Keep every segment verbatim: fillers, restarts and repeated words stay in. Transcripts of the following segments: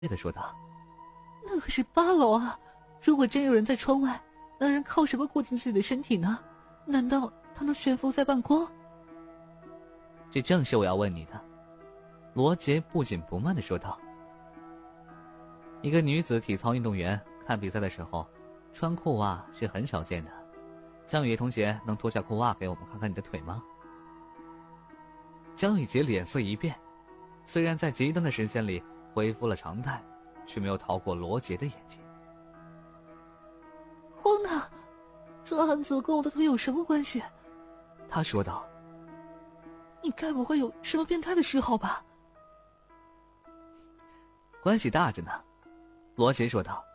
的说道：“ 那可是八楼啊！如果真有人在窗外，那人靠什么固定自己的身体呢？难道他能悬浮在半空？” 这正是我要问你的。罗杰不紧不慢地说道。一个女子体操运动员看比赛的时候，穿裤袜是很少见的。江雨同学能脱下裤袜给我们看看你的腿吗？江雨洁脸色一变，虽然在极短的时间里恢复了常态，却没有逃过罗杰的眼睛。 荒唐！这案子跟我的腿有什么关系？ 他说道。 你该不会有什么变态的嗜好吧？ 关系大着呢，罗杰说道。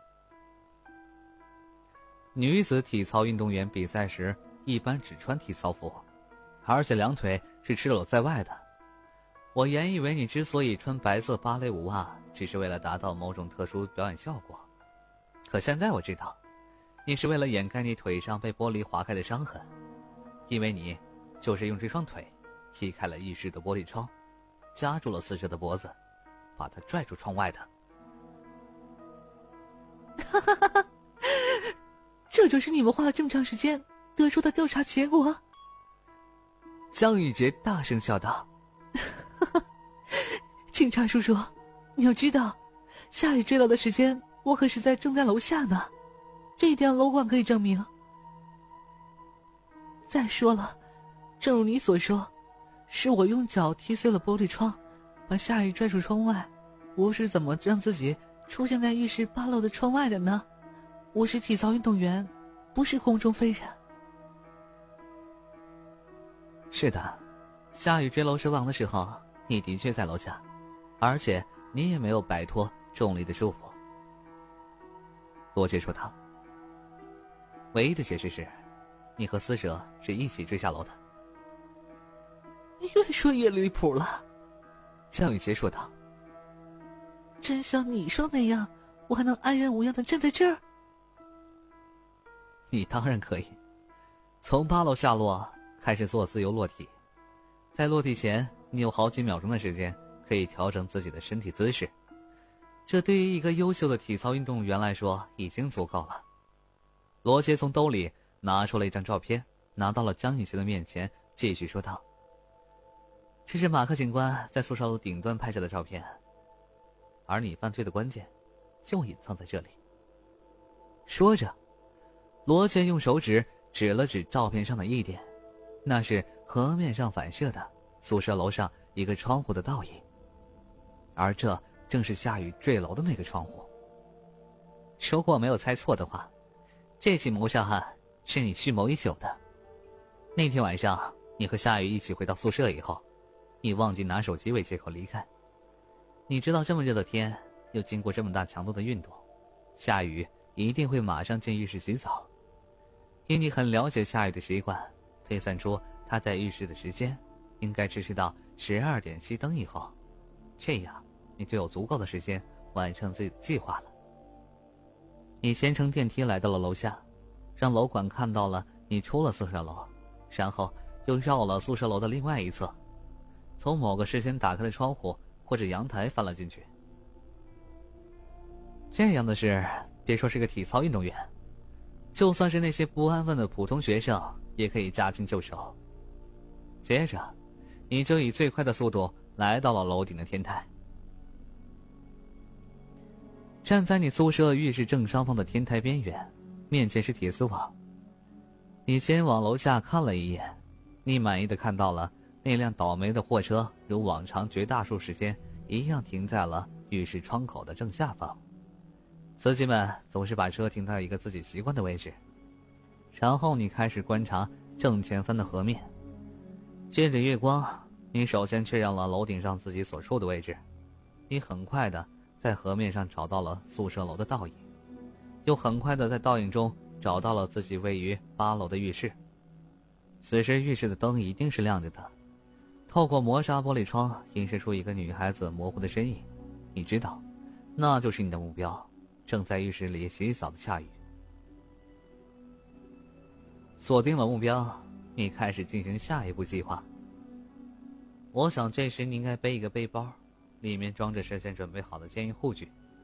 女子体操运动员比赛时一般只穿体操服，而且两腿是赤裸在外的。我原以为你之所以穿白色芭蕾舞袜，只是为了达到某种特殊表演效果，可现在我知道，你是为了掩盖你腿上被玻璃划开的伤痕，因为你就是用这双腿踢开了浴室的玻璃窗，夹住了死者的脖子，把他拽出窗外的。 哈哈哈哈！这就是你们花了这么长时间得出的调查结果？ 江雨洁大声笑道。 警察叔叔，你要知道，夏雨坠楼的时间我可是在正在楼下呢，这一点楼管可以证明。再说了，正如你所说，是我用脚踢碎了玻璃窗，把夏雨拽出窗外。我是怎么让自己出现在浴室八楼的窗外的呢？我是体操运动员，不是空中飞人。 是的，夏雨坠楼身亡的时候，你的确在楼下，而且你也没有摆脱重力的束缚。罗杰说道。唯一的解释是，你和死者是一起坠下楼的。 你越说越离谱了， 江雨洁说道。 真像你说那样，我还能安然无恙地站在这儿？ 你当然可以，从八楼下落开始做自由落体，在落地前你有好几秒钟的时间可以调整自己的身体姿势，这对于一个优秀的体操运动员来说已经足够了。罗杰从兜里拿出了一张照片，拿到了江雨洁的面前，继续说道：这是马克警官在宿舍楼顶端拍摄的照片，而你犯罪的关键就隐藏在这里。说着，罗杰用手指指了指照片上的一点，那是河面上反射的宿舍楼上一个窗户的倒影，而这正是夏雨坠楼的那个窗户。如果我没有猜错的话，这起谋杀案是你蓄谋已久的。那天晚上你和夏雨一起回到宿舍以后，你忘记拿手机为借口离开。你知道这么热的天，又经过这么大强度的运动，夏雨一定会马上进浴室洗澡。因你很了解夏雨的习惯，推算出她在浴室的时间应该持续到十二点熄灯以后，这样你就有足够的时间完成自己的计划了。你先乘电梯来到了楼下，让楼管看到了你出了宿舍楼，然后又绕了宿舍楼的另外一侧，从某个事先打开的窗户或者阳台翻了进去。这样的事，别说是个体操运动员，就算是那些不安分的普通学生也可以驾轻就熟。接着你就以最快的速度来到了楼顶的天台。站在你宿舍浴室正上方的天台边缘，面前是铁丝网。你先往楼下看了一眼，你满意的看到了那辆倒霉的货车如往常绝大数时间一样停在了浴室窗口的正下方。司机们总是把车停在一个自己习惯的位置。然后你开始观察正前方的河面，借着月光，你首先确认了楼顶上自己所处的位置。你很快的在河面上找到了宿舍楼的倒影，又很快的在倒影中找到了自己位于八楼的浴室。此时浴室的灯一定是亮着的，透过磨砂玻璃窗映射出一个女孩子模糊的身影。你知道，那就是你的目标，正在浴室里洗澡的夏雨。锁定了目标，你开始进行下一步计划。我想这时你应该背一个背包，里面装着事先准备好的坚硬护具，